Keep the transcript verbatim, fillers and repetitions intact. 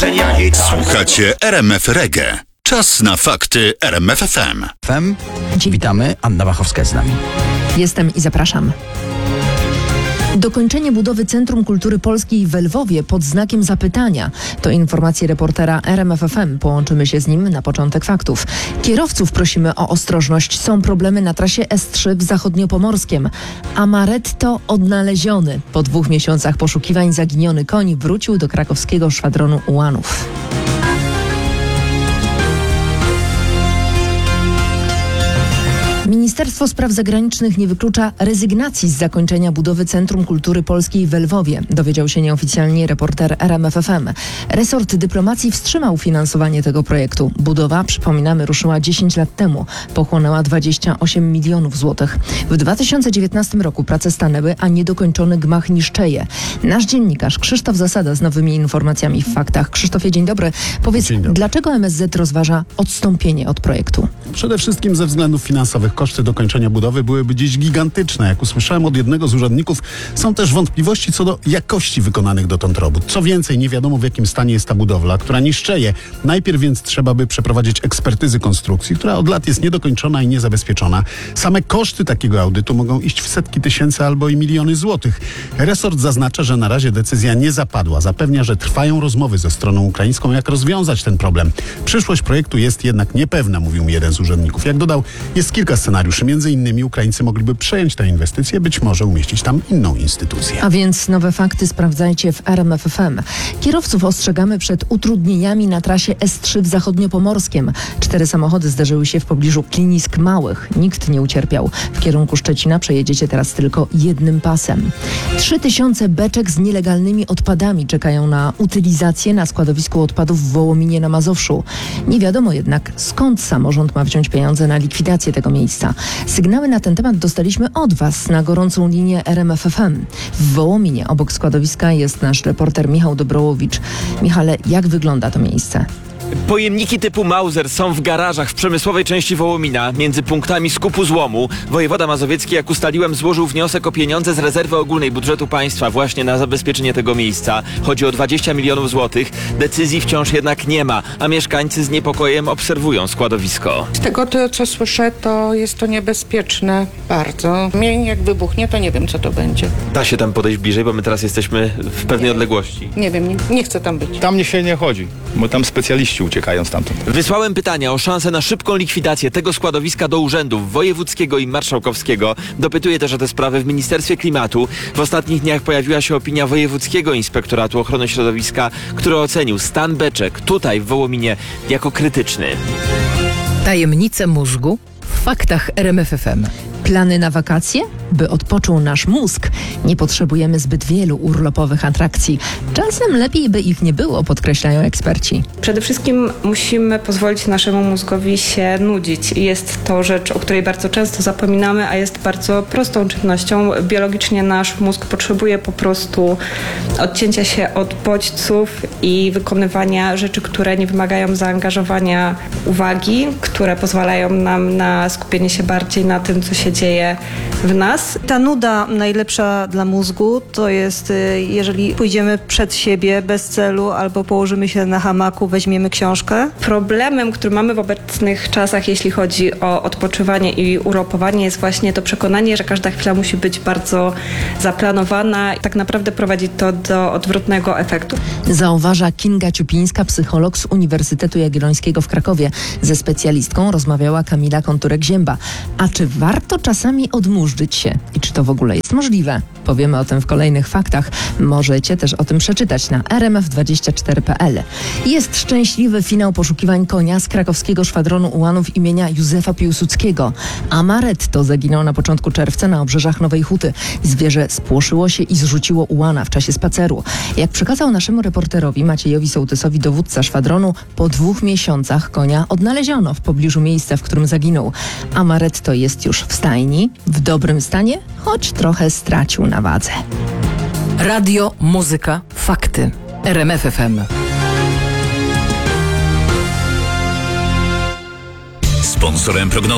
polecenia i tak. Słuchacie R M F Reggae. Czas na fakty R M F F M. F M. Witamy, Anna Wachowska jest z nami. Jestem i zapraszam. Dokończenie budowy Centrum Kultury Polskiej w Lwowie pod znakiem zapytania. To informacje reportera R M F F M. Połączymy się z nim na początek faktów. Kierowców prosimy o ostrożność. Są problemy na trasie S trzy w Zachodniopomorskiem. Amaretto odnaleziony. Po dwóch miesiącach poszukiwań zaginiony koń wrócił do krakowskiego szwadronu ułanów. Ministerstwo Spraw Zagranicznych nie wyklucza rezygnacji z zakończenia budowy Centrum Kultury Polskiej w Lwowie. Dowiedział się nieoficjalnie reporter R M F F M. Resort dyplomacji wstrzymał finansowanie tego projektu. Budowa, przypominamy, ruszyła dziesięć lat temu. Pochłonęła dwadzieścia osiem milionów złotych. W dwa tysiące dziewiętnastym roku prace stanęły, a niedokończony gmach niszczeje. Nasz dziennikarz Krzysztof Zasada z nowymi informacjami w faktach. Krzysztofie, dzień dobry. Powiedz, Dzień dobry. Dlaczego M S Z rozważa odstąpienie od projektu? Przede wszystkim ze względów finansowych. Koszty dokończenia budowy byłyby dziś gigantyczne. Jak usłyszałem od jednego z urzędników, są też wątpliwości co do jakości wykonanych dotąd robót. Co więcej, nie wiadomo w jakim stanie jest ta budowla, która niszczeje. Najpierw więc trzeba by przeprowadzić ekspertyzy konstrukcji, która od lat jest niedokończona i niezabezpieczona. Same koszty takiego audytu mogą iść w setki tysięcy albo i miliony złotych. Resort zaznacza, że na razie decyzja nie zapadła. Zapewnia, że trwają rozmowy ze stroną ukraińską, jak rozwiązać ten problem. Przyszłość projektu jest jednak niepewna, mówił jeden z urzędników. Jak dodał, jest kilka scenariuszy. Między innymi Ukraińcy mogliby przejąć tę inwestycję, być może umieścić tam inną instytucję. A więc nowe fakty sprawdzajcie w R M F F M. Kierowców ostrzegamy przed utrudnieniami na trasie S trzy w Zachodniopomorskiem. Cztery samochody zderzyły się w pobliżu Klinisk Małych. Nikt nie ucierpiał. W kierunku Szczecina przejedziecie teraz tylko jednym pasem. Trzy tysiące beczek z nielegalnymi odpadami czekają na utylizację na składowisku odpadów w Wołominie na Mazowszu. Nie wiadomo jednak, skąd samorząd ma wziąć pieniądze na likwidację tego miejsca. Sygnały na ten temat dostaliśmy od Was na gorącą linię R M F F M. W Wołominie obok składowiska jest nasz reporter Michał Dobrołowicz. Michale, jak wygląda to miejsce? Pojemniki typu Mauser są w garażach w przemysłowej części Wołomina, między punktami skupu złomu. Wojewoda mazowiecki, jak ustaliłem, złożył wniosek o pieniądze z rezerwy ogólnej budżetu państwa właśnie na zabezpieczenie tego miejsca. Chodzi o dwadzieścia milionów złotych. Decyzji wciąż jednak nie ma, a mieszkańcy z niepokojem obserwują składowisko. Z tego, to, co słyszę, to jest to niebezpieczne bardzo. Mnie jak wybuchnie, to nie wiem, co to będzie. Da się tam podejść bliżej, bo my teraz jesteśmy w pewnej odległości. Nie wiem, nie, nie chcę tam być. Tam nie się nie chodzi, bo tam specjaliści uciekają stamtąd. Wysłałem pytania o szansę na szybką likwidację tego składowiska do urzędów wojewódzkiego i marszałkowskiego. Dopytuję też o te sprawy w Ministerstwie Klimatu. W ostatnich dniach pojawiła się opinia Wojewódzkiego Inspektoratu Ochrony Środowiska, który ocenił stan beczek tutaj w Wołominie jako krytyczny. Tajemnice mózgu w faktach R M F F M. Plany na wakacje? By odpoczął nasz mózg, nie potrzebujemy zbyt wielu urlopowych atrakcji. Czasem lepiej by ich nie było, podkreślają eksperci. Przede wszystkim musimy pozwolić naszemu mózgowi się nudzić. Jest to rzecz, o której bardzo często zapominamy, a jest bardzo prostą czynnością. Biologicznie nasz mózg potrzebuje po prostu odcięcia się od bodźców i wykonywania rzeczy, które nie wymagają zaangażowania uwagi, które pozwalają nam na skupienie się bardziej na tym, co się dzieje w nas. Ta nuda najlepsza dla mózgu to jest, jeżeli pójdziemy przed siebie bez celu albo położymy się na hamaku, weźmiemy książkę. Problemem, który mamy w obecnych czasach, jeśli chodzi o odpoczywanie i urlopowanie, jest właśnie to przekonanie, że każda chwila musi być bardzo zaplanowana i tak naprawdę prowadzi to do odwrotnego efektu. Zauważa Kinga Ciupińska, psycholog z Uniwersytetu Jagiellońskiego w Krakowie. Ze specjalistką rozmawiała Kamila Konturek-Zięba. A czy warto czasami odmurzyć się? I czy to w ogóle jest możliwe? Powiemy o tym w kolejnych faktach. Możecie też o tym przeczytać na r m f dwadzieścia cztery kropka p l. Jest szczęśliwy finał poszukiwań konia z krakowskiego szwadronu ułanów imienia Józefa Piłsudskiego. Amaretto zaginął na początku czerwca na obrzeżach Nowej Huty. Zwierzę spłoszyło się i zrzuciło ułana w czasie spaceru. Jak przekazał naszemu reporterowi Maciejowi Sołtysowi, dowódca szwadronu, po dwóch miesiącach konia odnaleziono w pobliżu miejsca, w którym zaginął. Amaretto jest już w stajni, w dobrym stanie, choć trochę stracił na wadze. Radio, muzyka, fakty. R M F F M. Sponsorem prognozy